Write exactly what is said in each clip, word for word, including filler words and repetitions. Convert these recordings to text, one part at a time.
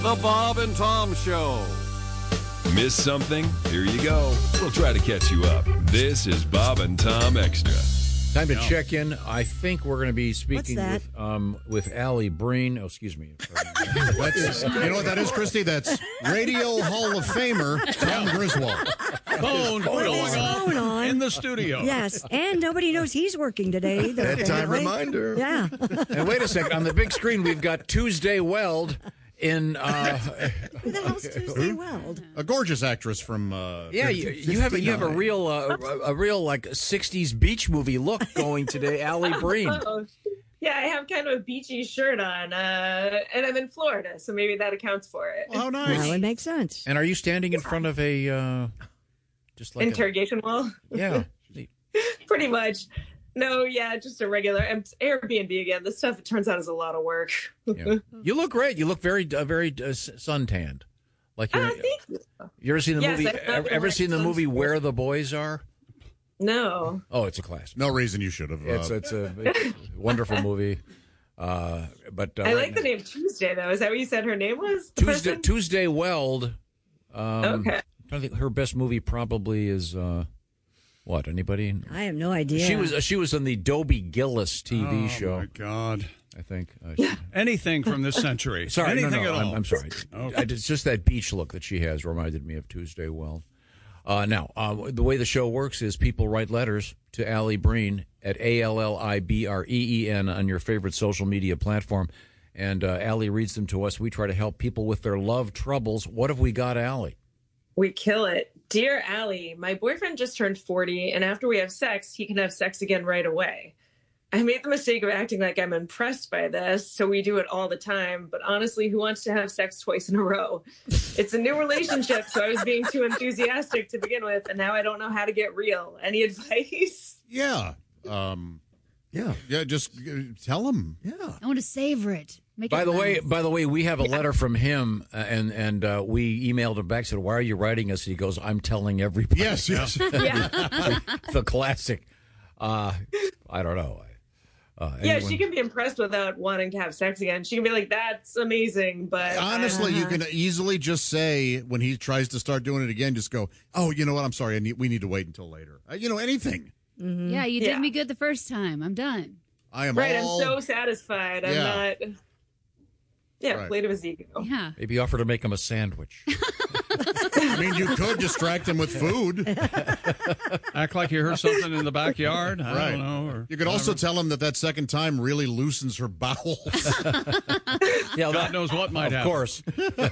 The Bob and Tom Show. Miss something? Here you go. We'll try to catch you up. This is Bob and Tom Extra. Time to check in. I think we're going to be speaking What's with um with Allie Breen. Oh, excuse me. That's, you know what that is, Christy? That's Radio Hall of Famer Tom Griswold. Phone going off phone on. in the studio. Yes, and nobody knows he's working today either. Bedtime apparently. reminder. Yeah. And wait a second. On the big screen, we've got Tuesday Weld in. Uh, Who the hell's Tuesday Weld? A gorgeous actress from. Uh, yeah, you, you have a, you have a real uh, a, a real like sixties beach movie look going today, Allie Breen. Oh, yeah, I have kind of a beachy shirt on, uh, and I'm in Florida, so maybe that accounts for it. Well, how nice. Well, it makes sense. And are you standing in front of a uh, just like Interrogation wall? A, yeah. Pretty much. No, yeah, just a regular um, Airbnb again. This stuff, it turns out, is a lot of work. Yeah. You look great. You look very, uh, very uh, suntanned. Like you're. Uh, thank you. You ever seen the Yes, movie? I've not Ever, been ever wearing seen the movie sunscreen. Where the Boys Are? No. Oh, it's a classic. No reason you should have. Uh, It's it's a, it's a wonderful movie. Uh, but uh, I right like the now- name Tuesday, though. Is that what you said her name was? The Tuesday person? Tuesday Weld. Um, Okay. I'm trying to think, her best movie probably is uh, what? Anybody? I have no idea. She was uh, she was on the Dobie Gillis T V Oh, show. my God. I think. Uh, she- Anything from this century. Sorry, no, Anything no, at all. I'm, I'm sorry. Okay. I, it's just that beach look that she has reminded me of Tuesday Weld. Uh, now, uh, the way the show works is people write letters to Allie Breen at A L L I B R E E N on your favorite social media platform, and uh, Allie reads them to us. We try to help people with their love troubles. What have we got, Allie? We kill it. Dear Allie, my boyfriend just turned forty, and after we have sex, he can have sex again right away. I made the mistake of acting like I'm impressed by this, so we do it all the time. But honestly, who wants to have sex twice in a row? It's a new relationship, so I was being too enthusiastic to begin with, and now I don't know how to get real. Any advice? yeah. Um, Yeah. yeah, just uh, tell him. Yeah. I want to savor it. Make By it the way, nice. by the way, we have a letter from him, uh, and and uh, we emailed him back. Said, "Why are you writing us?" He goes, "I'm telling everybody." Yes, yes. Yeah. The classic. Uh, I don't know. Uh, Yeah, anyone- she can be impressed without wanting to have sex again. She can be like, that's amazing, but... Honestly, uh, you can easily just say when he tries to start doing it again, just go, "Oh, you know what? I'm sorry. I need, we need to wait until later." Uh, you know, anything. yeah, you did Yeah. me good the first time. I'm done. I am Right, all. I'm so satisfied. I'm Yeah. not... Yeah, Right. plate of his ego. Yeah. Maybe offer to make him a sandwich. I mean, you could distract him with food. Act like you heard something in the backyard. I Right. don't know. Or You could also whatever. tell him that that second time really loosens her bowels. Yeah, God knows what might of happen. course.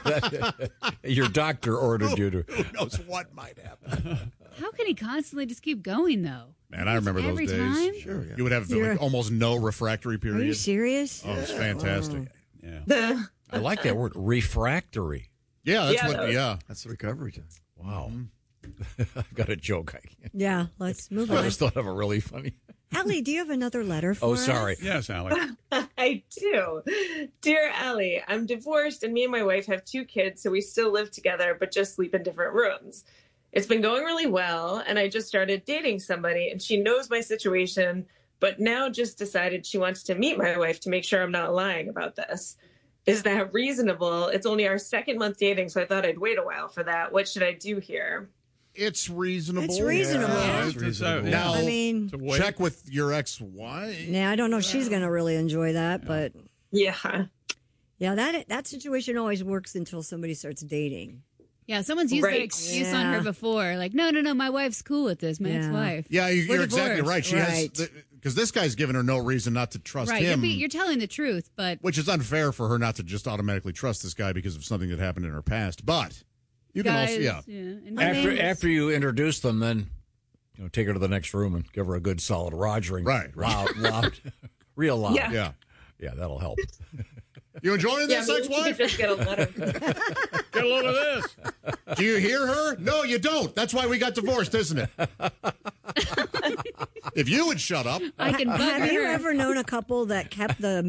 Your doctor ordered you to. Who knows what might happen? How can he constantly just keep going, though? Man, I remember Every those days. time? Sure, yeah. You would have You're- like, almost no refractory Are you period. serious? Oh, it's fantastic. Yeah. I like that word, refractory. Yeah, that's Yeah, what. that was- Yeah, That's the recovery time. Wow. I've got a joke. I, can't. Yeah, let's move I on. just thought of a really funny. Allie, do you have another letter for Oh, us? sorry. Yes, Alex. I do. Dear Allie, I'm divorced and me and my wife have two kids, so we still live together, but just sleep in different rooms. It's been going really well, and I just started dating somebody, and she knows my situation, but now just decided she wants to meet my wife to make sure I'm not lying about this. Is that reasonable? It's only our second month dating, so I thought I'd wait a while for that. What should I do here? it's reasonable. It's reasonable. Yeah, Yeah. it's reasonable. Now, I mean, To wait. check with your ex-wife. yeah, I don't know if she's going to really enjoy that, but Yeah. yeah, that that situation always works until somebody starts dating. Yeah, someone's used that Right. excuse on her Yeah. before. Like, no, no, no, my wife's cool with this. My Yeah. ex-wife. Yeah, you, We're you're exactly divorced. right. She Right. has because this guy's given her no reason not to trust Right, you're, him, be, you're telling the truth, but which is unfair for her not to just automatically trust this guy because of something that happened in her past. But you can guys, also, yeah, and After names- after you introduce them, then you know, take her to the next room and give her a good solid rogering. Right, right. Loud, loud, real loud. Yeah. yeah. Yeah, that'll help. You enjoying Yeah, this, maybe she ex-wife? could just get a letter. Get a load of this. Do you hear her? No, you don't. That's why we got divorced, isn't it? If you would shut up. I can bug Have you her. ever known a couple that kept the